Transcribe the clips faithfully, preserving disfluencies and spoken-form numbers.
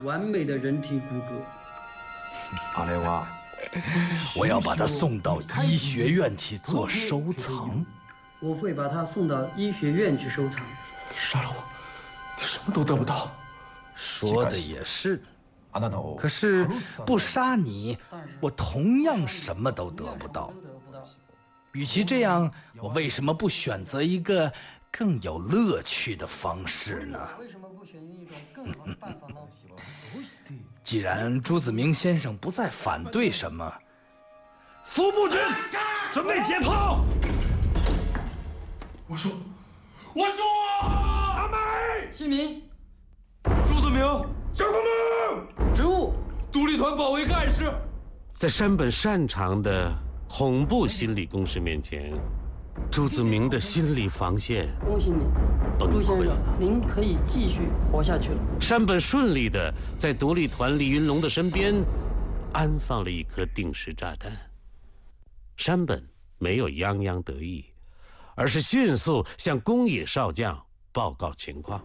完美的人体骨骼。 阿雷娃， 我要把它送到医学院去做收藏。 我会把它送到医学院去收藏。 杀了我，你什么都得不到。 说的也是，可是不杀你，我同样什么都得不到。与其这样，我为什么不选择一个更有乐趣的方式呢？ 为什么不选用一种更好的办法呢？ 既然朱子明先生不再反对什么，副部军准备解炮。 我说，我说，阿美， 姓名， 朱子明，小公们， 职务， 独立团保卫干事。 在山本擅长的恐怖心理攻势面前，朱子明的心理防线恭喜你，朱先生，您可以继续活下去了。 山本顺利的在独立团李云龙的身边安放了一颗定时炸弹。山本没有泱泱得意，而是迅速向宫野少将报告情况。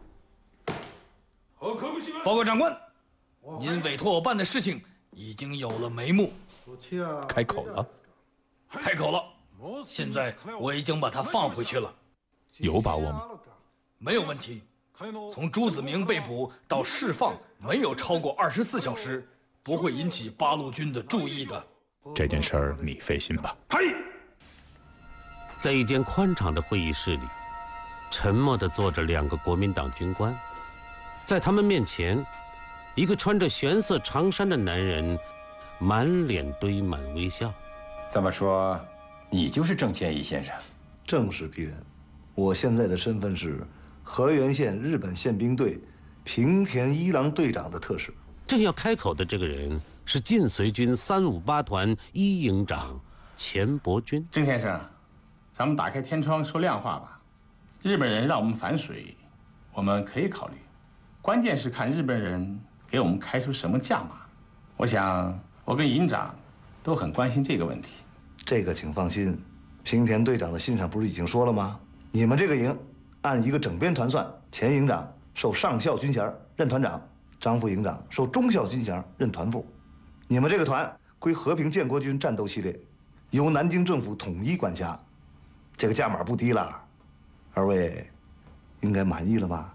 报告长官，您委托我办的事情已经有了眉目。 开口了， 开口了。现在我已经把他放回去了。 有把握吗？ 没有问题。从朱子明被捕到释放，没有超过二十四小时，不会引起八路军的注意的。 这件事儿你费心吧。 嘿，在一间宽敞的会议室里，沉默地坐着两个国民党军官，在他们面前，一个穿着玄色长衫的男人，满脸堆满微笑。 这么说，你就是郑宪一先生？ 正是鄙人，我现在的身份是河源县日本宪兵队平田一郎队长的特使。 正要开口的这个人是晋绥军三五八团一营长钱伯钧。 郑先生，咱们打开天窗说亮话吧。日本人让我们反水，我们可以考虑，关键是看日本人给我们开出什么价码。我想我跟营长都很关心这个问题。 这个请放心，平田队长的信上不是已经说了吗？你们这个营按一个整编团算，钱营长受上校军衔任团长，张副营长受中校军衔任团副。你们这个团归和平建国军战斗系列，由南京政府统一管辖。这个价码不低了，二位应该满意了吧？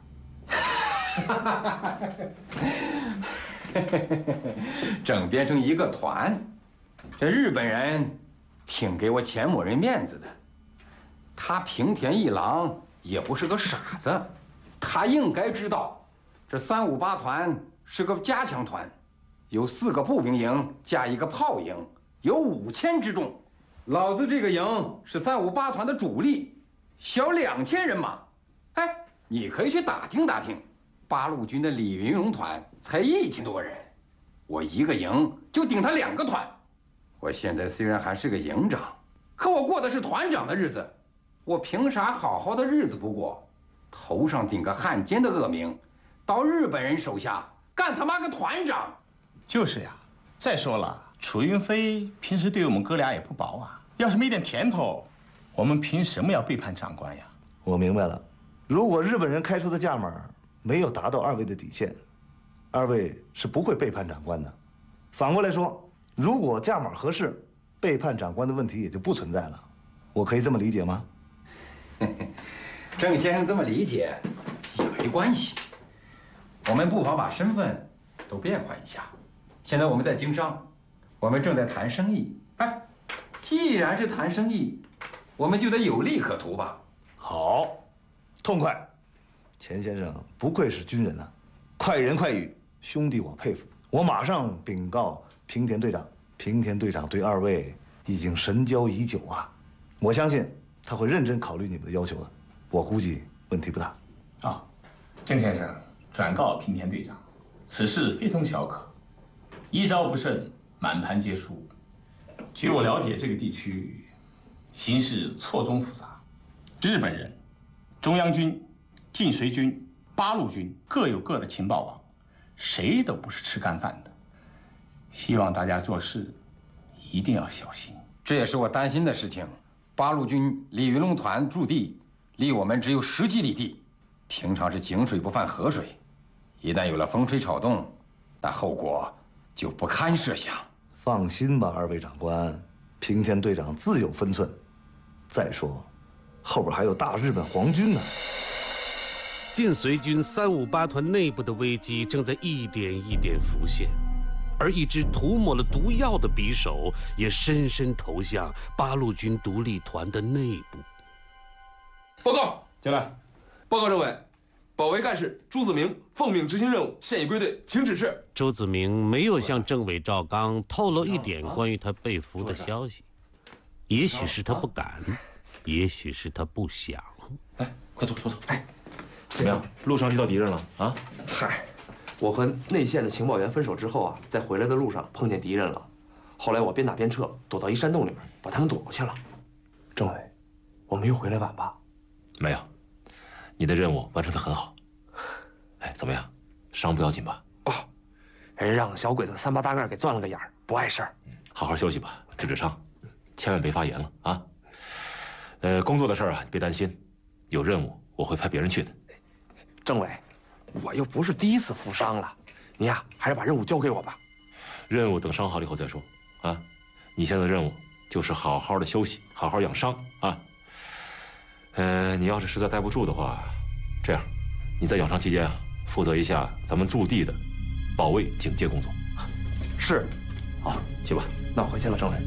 整编成一个团，这日本人挺给我钱某人面子的。他平田一郎也不是个傻子，他应该知道，这三五八团是个加强团，有四个步兵营加一个炮营，有五千之众。老子这个营是三五八团的主力，小两千人马。哎，你可以去打听打听，八路军的李云龙团才一千多人，我一个营就顶他两个团。我现在虽然还是个营长，可我过的是团长的日子，我凭啥好好的日子不过，头上顶个汉奸的恶名，到日本人手下干他妈个团长？ 就是呀。再说了，楚云飞平时对我们哥俩也不薄啊，要是没点甜头，我们凭什么要背叛长官呀？ 我明白了，如果日本人开出的价码没有达到二位的底线，二位是不会背叛长官的。反过来说，如果价码合适，背叛长官的问题也就不存在了。我可以这么理解吗？ 郑先生这么理解也没关系，我们不妨把身份都变换一下。现在我们在经商，我们正在谈生意。哎，既然是谈生意，我们就得有利可图吧？ 好，痛快。钱先生不愧是军人啊，快人快语，兄弟我佩服。我马上禀告平田队长，平田队长对二位已经神交已久啊，我相信他会认真考虑你们的要求的，我估计问题不大。 啊、哦，郑先生转告平田队长，此事非同小可，一招不慎，满盘皆输。据我了解，这个地区形势错综复杂，日本人、中央军、晋绥军、八路军各有各的情报网，谁都不是吃干饭的。希望大家做事一定要小心。 这也是我担心的事情。八路军李云龙团驻地离我们只有十几里地，平常是井水不犯河水，一旦有了风吹草动， 那后果就不堪设想。 放心吧，二位长官，平田队长自有分寸。再说，后边还有大日本皇军呢。 晋绥军三五八团内部的危机正在一点一点浮现，而一支涂抹了毒药的匕首也深深投向八路军独立团的内部。 报告，进来。报告政委，保卫干事朱子明奉命执行任务，现已归队，请指示。 朱子明没有向政委赵刚透露一点关于他被俘的消息，也许是他不敢，也许是他不想。 哎，快坐，坐坐。哎。怎么样？路上遇到敌人了啊？ 嗨，我和内线的情报员分手之后啊，在回来的路上碰见敌人了。后来我边打边撤，躲到一山洞里面，把他们躲过去了。政委，我没有回来晚吧？ 没有，你的任务完成得很好。哎，怎么样？伤不要紧吧？ 哦，人让小鬼子三八大盖给钻了个眼儿，不碍事儿。 好好休息吧，治治伤，千万别发炎了啊。呃，工作的事儿啊，你别担心，有任务我会派别人去的。 政委，我又不是第一次负伤了，你呀还是把任务交给我吧。 任务等伤好了以后再说啊。你现在的任务就是好好的休息，好好养伤啊。呃，你要是实在待不住的话，这样，你在养伤期间啊，负责一下咱们驻地的保卫警戒工作。 是， 好，去吧。 那我回去了，政委。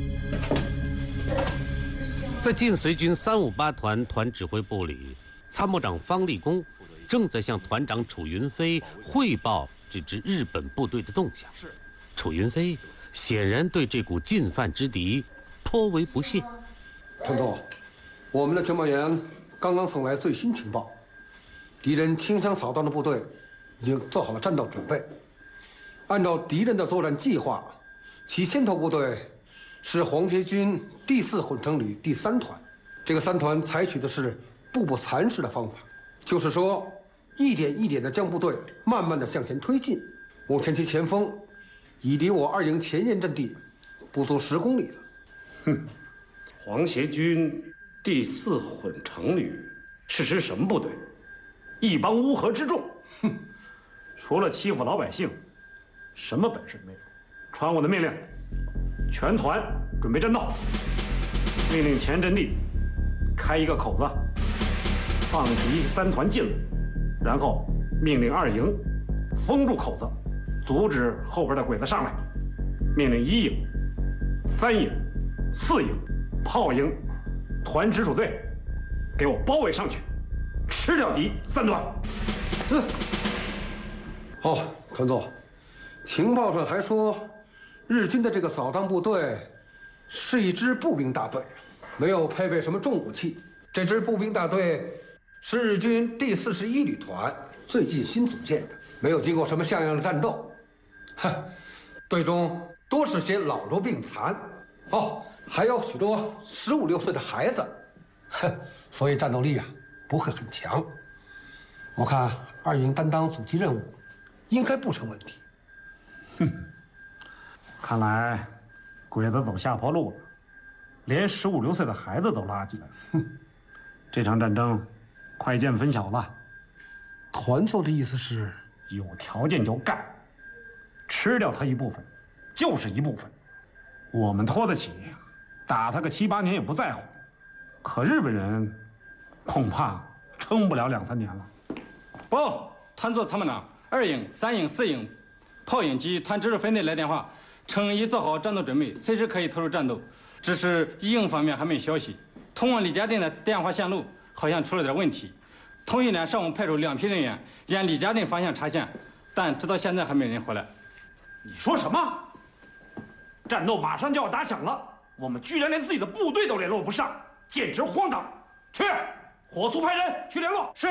在晋绥军三五八团团指挥部里，参谋长方立功正在向团长楚云飞汇报这支日本部队的动向。是，楚云飞显然对这股进犯之敌颇为不屑。 团总，我们的情报员刚刚送来最新情报，敌人清乡扫荡的部队已经做好了战斗准备。按照敌人的作战计划，其先头部队是皇协军第四混成旅第三团。这个三团采取的是步步蚕食的方法。就是说，一点一点地将部队慢慢地向前推进。目前其前锋已离我二营前沿阵地不足十公里了。 哼，皇协军第四混成旅是支什么部队？一帮乌合之众。哼，除了欺负老百姓，什么本事没有。传我的命令，全团准备战斗。命令前阵地开一个口子。放敌三团进来，然后命令二营封住口子，阻止后边的鬼子上来。命令一营、三营、四营、炮营、团直属队给我包围上去，吃掉敌三团。 是。哦，团总，情报上还说，日军的这个扫荡部队是一支步兵大队，没有配备什么重武器。这支步兵大队是日军第四十一旅团最近新组建的，没有经过什么像样的战斗，哼，队中多是些老弱病残，哦，还有许多十五六岁的孩子，哼，所以战斗力啊不会很强。我看二营担当阻击任务，应该不成问题。 哼，看来鬼子走下坡路了，连十五六岁的孩子都拉进来了。哼，这场战争快见分晓了。 团总的意思是， 有条件就干，吃掉他一部分，就是一部分。我们拖得起，打他个七八年也不在乎。可日本人恐怕撑不了两三年了。 报，团座参谋长，二营、三营、四营、炮营及团指挥分队来电话，称已做好战斗准备，随时可以投入战斗。只是一营方面还没消息，通往李家镇的电话线路好像出了点问题。同一连上午派出两批人员沿李家镇方向查线，但直到现在还没人回来。 你说什么？战斗马上就要打响了，我们居然连自己的部队都联络不上，简直荒唐！去，火速派人去联络。 是。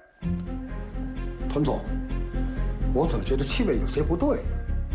团总，我总觉得气味有些不对。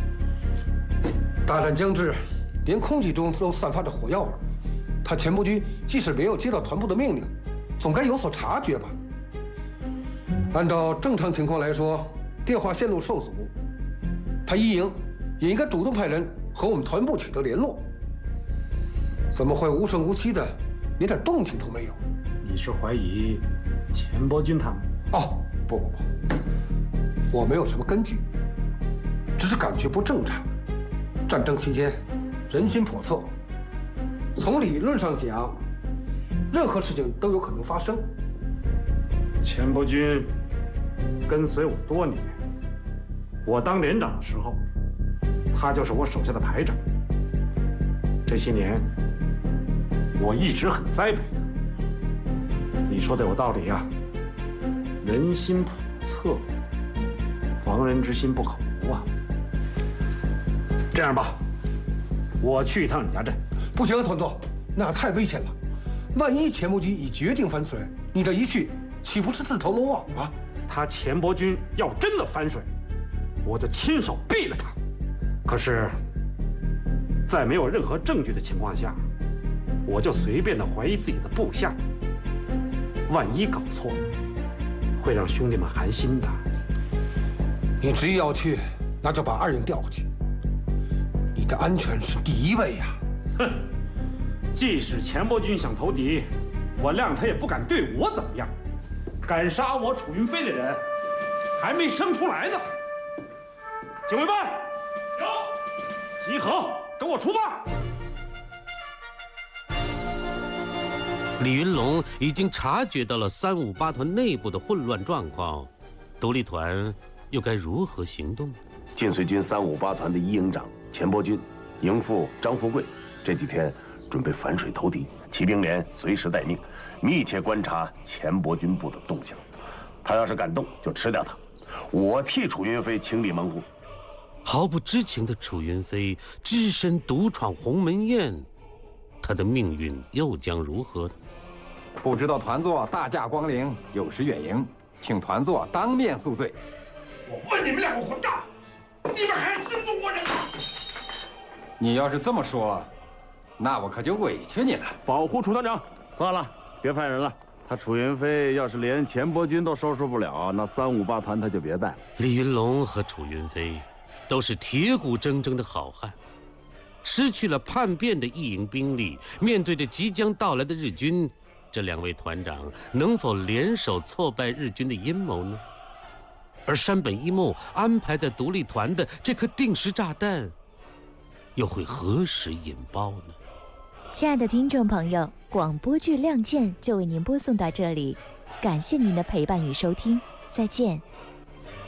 大战将至，连空气中都散发着火药味。他前部军即使没有接到团部的命令，总该有所察觉吧？按照正常情况来说，电话线路受阻，他一营也应该主动派人和我们团部取得联络。怎么会无声无息的，连点动静都没有？ 你是怀疑钱伯钧他们？ 哦，不不不，我没有什么根据，只是感觉不正常。战争期间，人心叵测，从理论上讲，任何事情都有可能发生。 钱伯钧跟随我多年，我当连长的时候，他就是我手下的排长。这些年，我一直很栽培他。你说的有道理啊，人心叵测，防人之心不可无啊。这样吧，我去一趟你家镇。 不行啊，团座，那样太危险了。万一钱伯钧已决定反水，你这一去，岂不是自投罗网吗？ 他钱伯钧要真的反水，我就亲手毙了他。可是，在没有任何证据的情况下，我就随便的怀疑自己的部下，万一搞错了，会让兄弟们寒心的。 你执意要去，那就把二营调过去。你的安全是第一位呀！ 哼，即使钱伯钧想投敌，我谅他也不敢对我怎么样。敢杀我楚云飞的人，还没生出来呢。警卫班，有，集合，跟我出发。 李云龙已经察觉到了三五八团内部的混乱状况，独立团又该如何行动？ 晋绥军三五八团的一营长钱伯钧、营副张富贵这几天准备反水投敌，骑兵连随时待命，密切观察钱伯钧部的动向。他要是敢动，就吃掉他。我替楚云飞清理门户。 毫不知情的楚云飞只身独闯鸿门宴，他的命运又将如何呢？ 不知道团座大驾光临，有失远迎，请团座当面恕罪。 我问你们两个混账，你们还是中国人吗？ 你要是这么说，那我可就委屈你了。 保护楚团长，算了，别派人了。他楚云飞要是连钱伯钧都收拾不了，那三五八团他就别带了。 李云龙和楚云飞都是铁骨铮铮的好汉，失去了叛变的一营兵力，面对着即将到来的日军，这两位团长能否联手挫败日军的阴谋呢？而山本一木安排在独立团的这颗定时炸弹，又会何时引爆呢？ 亲爱的听众朋友，广播剧《亮剑》就为您播送到这里，感谢您的陪伴与收听，再见。